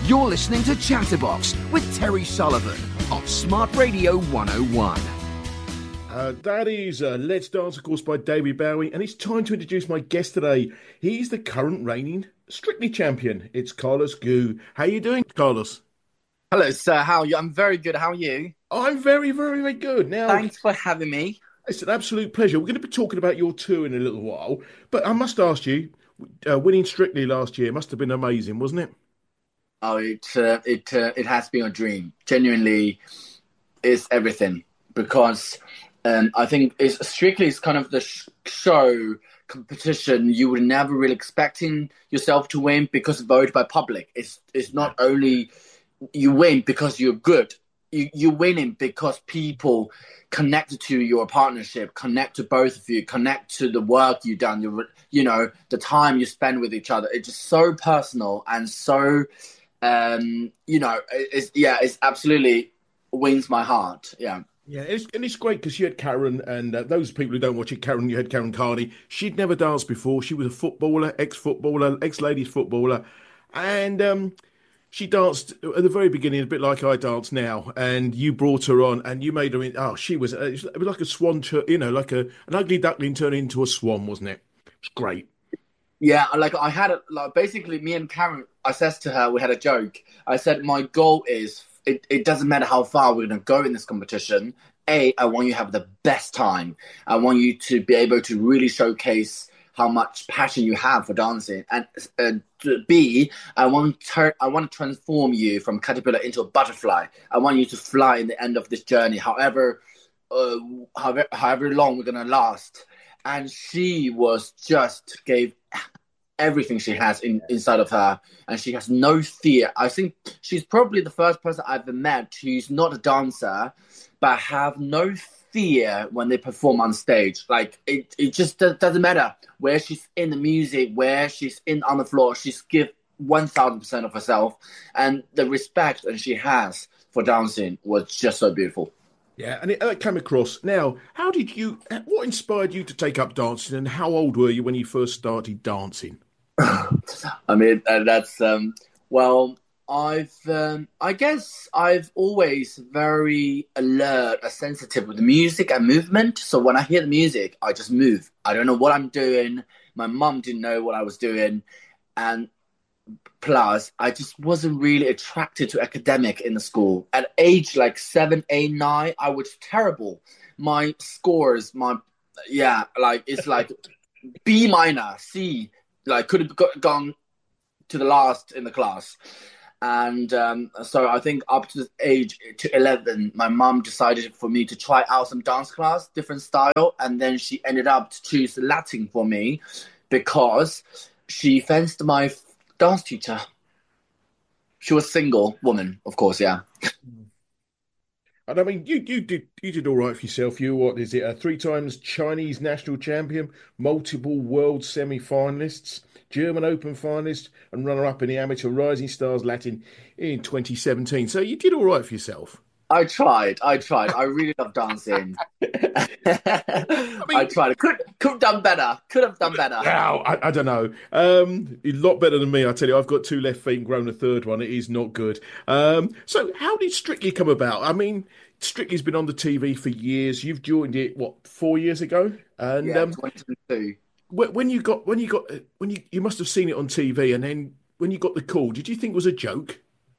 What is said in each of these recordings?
You're listening to Chatterbox with Terry Sullivan on Smart Radio 101. That is Let's Dance, of course, by David Bowie. And it's time to introduce my guest today. He's the current reigning Strictly champion. It's Carlos Gu. How you doing, Carlos? Hello, sir. How are you? I'm very good. How are you? I'm very, very, very good. Now, thanks for having me. It's an absolute pleasure. We're going to be talking about your tour in a little while. But I must ask you, winning Strictly last year must have been amazing, wasn't it? Oh, it has been a dream. Genuinely, it's everything because I think it's Strictly is kind of the show competition you would never really expecting yourself to win because voted by public. It's not only you win because you're good. You winning because people connect to your partnership, connect to both of you, connect to the work you've done. The time you spend with each other. It's just so personal and so. It's absolutely wins my heart. Yeah. Yeah, it's great because you had Karen, and those people who don't watch it, Karen, you had Karen Carney. She'd never danced before. She was a footballer, ex-footballer, ex-ladies footballer, and she danced at the very beginning, a bit like I dance now. And you brought her on, and you made her in. Oh, she was. It was like a swan, like an ugly duckling turning into a swan, wasn't it? It was great. Yeah, I had basically me and Karen. I said to her, we had a joke. I said, my goal is it doesn't matter how far we're going to go in this competition. A, I want you to have the best time. I want you to be able to really showcase how much passion you have for dancing. And B, I want to transform you from caterpillar into a butterfly. I want you to fly in the end of this journey, however long we're going to last. And she gave everything she has inside of her, and she has no fear. I think she's probably the first person I've ever met who's not a dancer, but have no fear when they perform on stage. Like it just doesn't matter where she's in the music, where she's on the floor. She's give 1,000% of herself, and the respect that she has for dancing was just so beautiful. Yeah, and it came across. Now, what inspired you to take up dancing, and how old were you when you first started dancing? I mean, that's, I guess I've always very alert and sensitive with the music and movement. So when I hear the music, I just move. I don't know what I'm doing. My mum didn't know what I was doing. And plus, I just wasn't really attracted to academic in the school. At age like 7, 8, 9, I was terrible. My scores, it's like B minor, C, like could have gone to the last in the class. And so I think up to the age to 11, my mum decided for me to try out some dance class, different style. And then she ended up to choose Latin for me because she fenced my dance teacher. She was single woman, of course, yeah. And I mean, you did all right for yourself. You what is it? 3 times Chinese national champion, multiple world semi-finalists, German Open finalist, and runner-up in the Amateur Rising Stars Latin in 2017. So you did all right for yourself. I tried. I really love dancing. I tried. Could have done better. Wow, I don't know. A lot better than me, I tell you. I've got 2 left feet and grown a third one. It is not good. So how did Strictly come about? I mean, Strictly's been on the TV for years. You've joined it, 4 years ago? And 2022. When you must have seen it on TV, and then when you got the call, did you think it was a joke?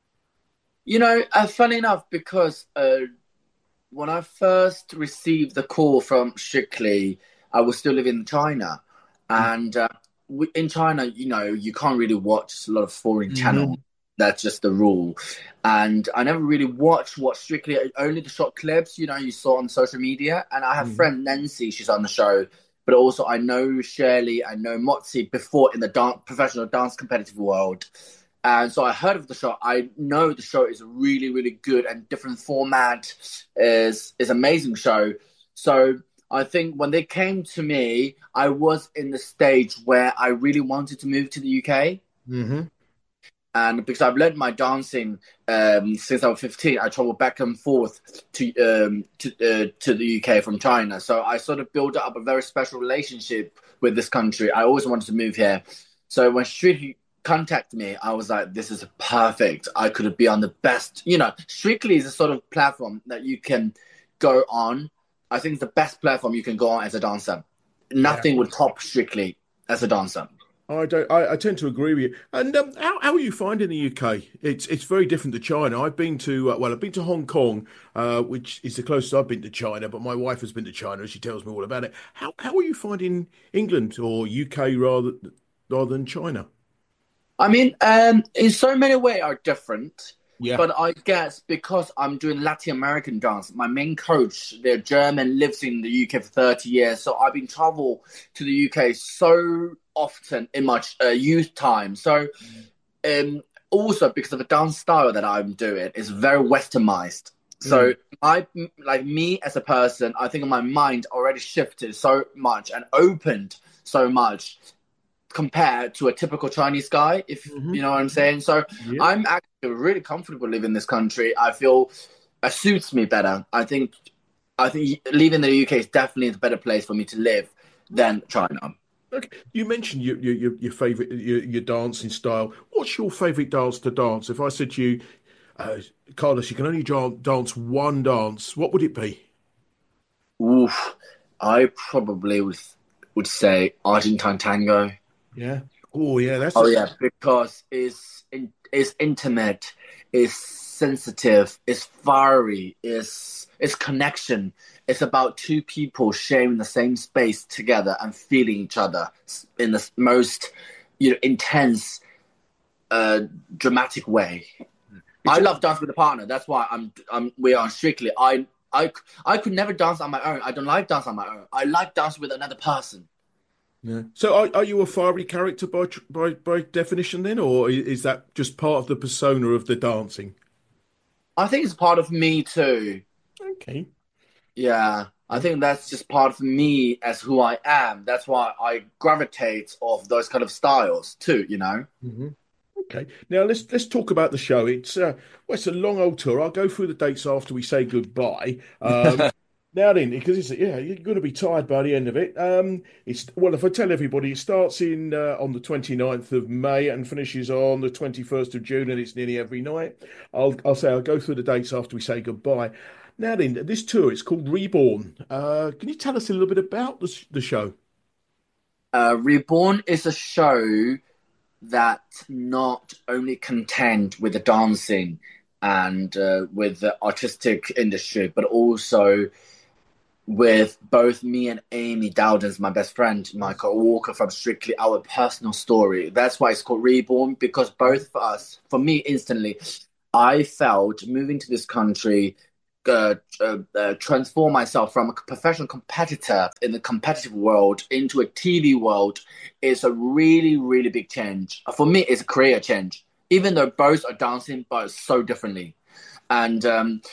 Funny enough, because when I first received the call from Strictly, I was still living in China. And in China, you can't really watch a lot of foreign channels. That's just the rule. And I never really watched Strictly, only the short clips, you saw on social media. And I have friend Nancy, she's on the show. But also I know Shirley, I know Motzi before in the professional dance competitive world. And so I heard of the show. I know the show is really, really good and different format is amazing show. So I think when they came to me, I was in the stage where I really wanted to move to the UK. Mm-hmm. And because I've learned my dancing since I was 15, I traveled back and forth to the UK from China. So I sort of built up a very special relationship with this country. I always wanted to move here. So when Strictly contacted me, I was like, this is perfect. I could be on the best. Strictly is a sort of platform that you can go on. I think it's the best platform you can go on as a dancer. Nothing would top Strictly as a dancer. I tend to agree with you. And how are you finding the UK? It's very different to China. I've been to I've been to Hong Kong, which is the closest I've been to China. But my wife has been to China. She tells me all about it. How are you finding England or UK rather than China? I mean, in so many ways are different. Yeah. But I guess because I'm doing Latin American dance, my main coach, they're German, lives in the UK for 30 years. So I've been travel to the UK so often in my youth time. So also because of the dance style that I'm doing is very westernized. So me as a person, I think my mind already shifted so much and opened so much compared to a typical Chinese guy, if you know what I'm saying. So I'm actually really comfortable living in this country. I feel it suits me better. I think living in the UK is definitely a better place for me to live than China. Okay. You mentioned your favorite your dancing style. What's your favorite dance to dance? If I said to you, Carlos, you can only dance one dance, what would it be? Oof, I probably would say Argentine tango. Yeah. Oh, yeah. Because it's intimate, it's sensitive, it's fiery, it's connection. It's about two people sharing the same space together and feeling each other in the most, intense, dramatic way. I love dancing with a partner. That's why we are Strictly. I could never dance on my own. I don't like dance on my own. I like dancing with another person. Yeah. So are you a fiery character by definition then, or is that just part of the persona of the dancing? I think it's part of me too. Okay. Yeah, I think that's just part of me as who I am. That's why I gravitate off those kind of styles too, Mm-hmm. Okay. Now let's talk about the show. It's a long old tour. I'll go through the dates after we say goodbye. Now then, because you're going to be tired by the end of it. If I tell everybody, it starts on the 29th of May and finishes on the 21st of June, and it's nearly every night. I'll go through the dates after we say goodbye. Now then, this tour, it's called Reborn. Can you tell us a little bit about the show? Reborn is a show that not only contend with the dancing and with the artistic industry, but also with both me and Amy Dowdens, my best friend, Michael Walker from Strictly, our personal story. That's why it's called Reborn, because both of us, for me instantly, I felt moving to this country, transform myself from a professional competitor in the competitive world into a TV world is a really, really big change. For me, it's a career change, even though both are dancing, but so differently. And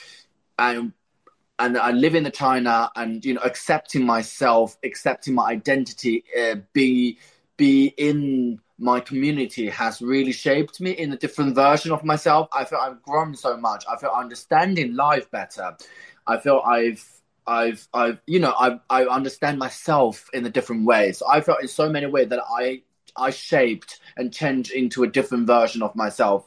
I live in the China and, accepting myself, accepting my identity, be in my community has really shaped me in a different version of myself. I feel I've grown so much. I feel understanding life better. I feel I understand myself in a different way. So I felt in so many ways that I shaped and changed into a different version of myself.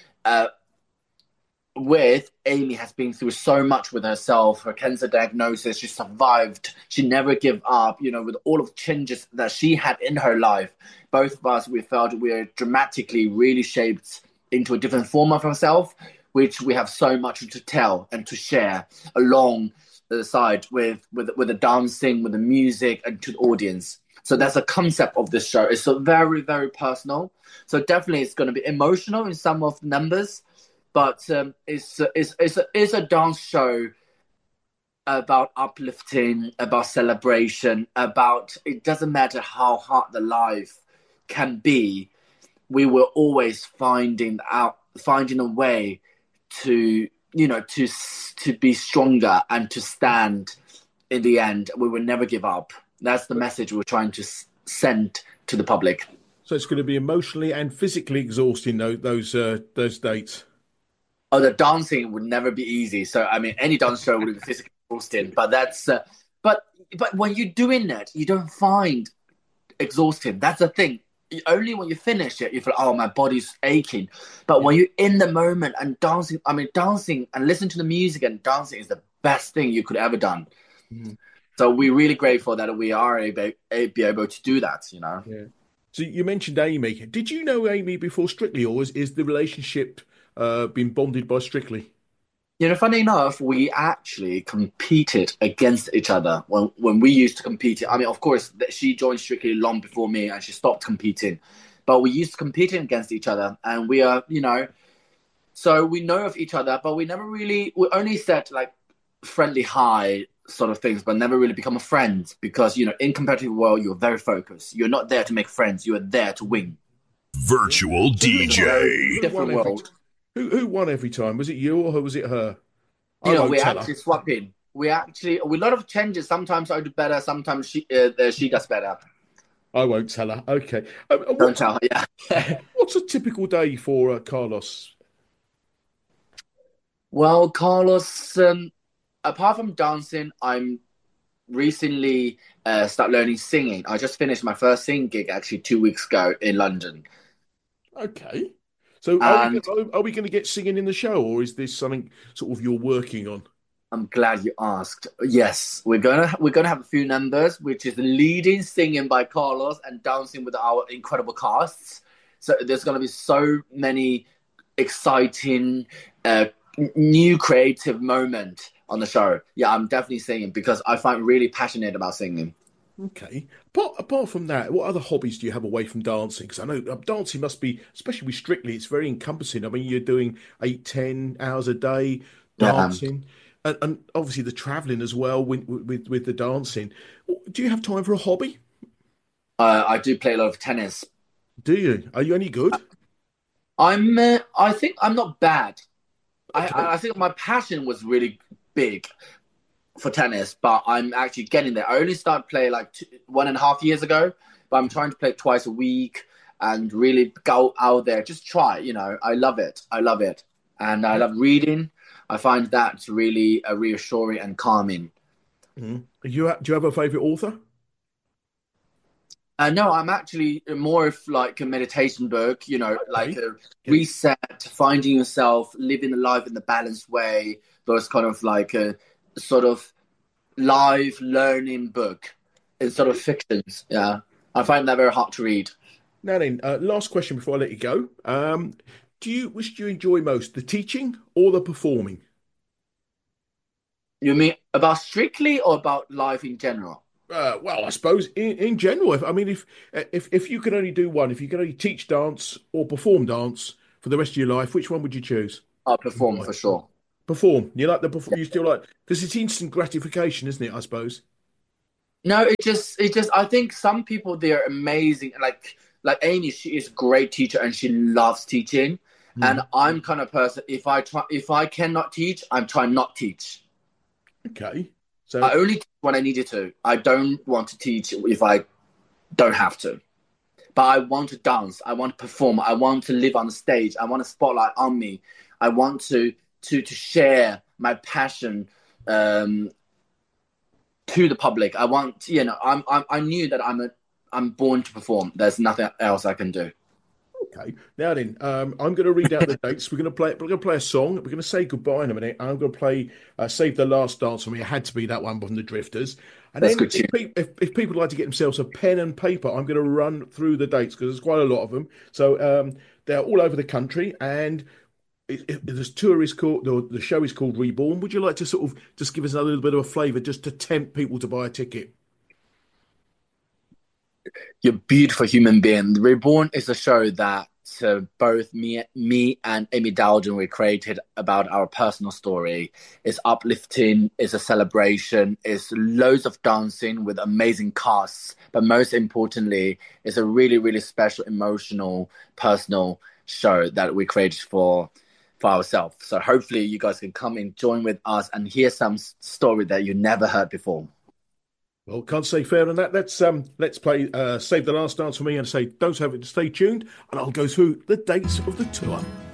With Amy has been through so much with herself, her cancer diagnosis, she survived, she never gave up, with all of the changes that she had in her life. Both of us, we felt we are dramatically really shaped into a different form of ourselves, which we have so much to tell and to share along the side with the dancing, with the music and to the audience. So that's the concept of this show. It's so very, very personal. So definitely it's going to be emotional in some of the numbers. But it's a dance show about uplifting, about celebration, about it doesn't matter how hard the life can be, we were always finding a way to be stronger and to stand in the end. We will never give up. That's the message we're trying to send to the public. So it's going to be emotionally and physically exhausting those dates. Oh, the dancing would never be easy. So, I mean, any dance show would be physically exhausting. But that's, but when you're doing it, you don't find exhausting. That's the thing. only when you finish it, you feel, oh, my body's aching. But when you're in the moment and dancing, I mean, dancing and listen to the music and dancing is the best thing you could ever done. Mm. So we're really grateful that we are be able to do that, you know. Yeah. So you mentioned Amy. Did you know Amy before Strictly, or is the relationship been bonded by Strictly? You know, funny enough, we actually competed against each other when we used to compete. I mean, of course, she joined Strictly long before me, and she stopped competing. But we used to competing against each other, and we are, you know, so we know of each other, but we only said like friendly hi sort of things, but never really become a friend because, you know, in competitive world, you're very focused. You're not there to make friends. You are there to win. Virtual DJ. Different world. Who won every time? Was it you or was it her? You know, we actually swapping. We a lot of changes. Sometimes I do better. Sometimes she does better. I won't tell her. Okay. Don't tell her. Yeah. What's a typical day for Carlos? Well, Carlos, apart from dancing, I'm recently start learning singing. I just finished my first singing gig actually 2 weeks ago in London. Okay. So are we going to get singing in the show, or is this something sort of you're working on? I'm glad you asked. Yes, we're gonna have a few numbers, which is leading singing by Carlos and dancing with our incredible casts. So there's gonna be so many exciting, new creative moment on the show. Yeah, I'm definitely singing because I find really passionate about singing. Okay. Apart from that, what other hobbies do you have away from dancing? Because I know dancing must be, especially with Strictly, it's very encompassing. I mean, you're doing 8, 10 hours a day Yeah. dancing, and obviously the traveling as well with the dancing. Do you have time for a hobby? I do play a lot of tennis. Do you? Are you any good? I think I'm not bad. Okay. I think my passion was really big for tennis, but I'm actually getting there. I only started playing like 1.5 years ago, but I'm trying to play twice a week and really go out there. Just try, you know. I love it. I love it. And I love reading. I find that really reassuring and calming. Mm. Do you have a favorite author? No, I'm actually more of like a meditation book, you know, like Okay. a reset, finding yourself, living a life in the balanced way. Those kind of like a sort of live learning book instead of fictions. Yeah, I find that very hard to read. Now then, last question before I let you go. Which do you enjoy most, the teaching or the performing? You mean about Strictly or about life in general? Well, I suppose in general, if you could only do one, if you could only teach dance or perform dance for the rest of your life, which one would you choose? I'll And perform why? for sure. Perform. You like the perform? You still like because it's instant gratification, isn't it? I suppose. No, it just. I think some people they're amazing. Like Amy, she is a great teacher and she loves teaching. And Mm. I'm kind of person. If I cannot teach, I'm trying not teach. Okay. I So only teach when I needed to. I don't want to teach if I don't have to. But I want to dance. I want to perform. I want to live on the stage. I want a spotlight on me. I want to share my passion um, to the public. I want, you know, I knew that I'm born to perform. There's nothing else I can do. okay. Now then, I'm going to read out the dates. We're going to play a song. We're going to say goodbye in a minute. I'm going to play "Save the Last Dance" for me. It had to be that one from the Drifters. And That's then good tune. if people would like to get themselves a pen and paper, I'm going to run through the dates because there's quite a lot of them. So they're all over the country, and this tour is called the show is called Reborn. Would you like to sort of just give us a little bit of a flavour, just to tempt people to buy a ticket? You're a beautiful human being. Reborn is a show that both me and Amy Dowden we created about our personal story. It's uplifting, it's a celebration, it's loads of dancing with amazing casts, but most importantly, it's a really, really special, emotional, personal show that we created for ourselves. So hopefully you guys can come and join with us and hear some story that you never heard before. Well, can't say fair on that. Let's play "Save the Last Dance" for me and say don't have it. Stay tuned, and I'll go through the dates of the tour.